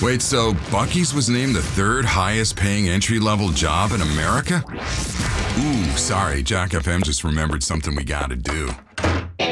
Wait, so Buc-ee's was named the third highest paying entry-level job in America? Ooh, sorry, Jack FM just remembered something we gotta do.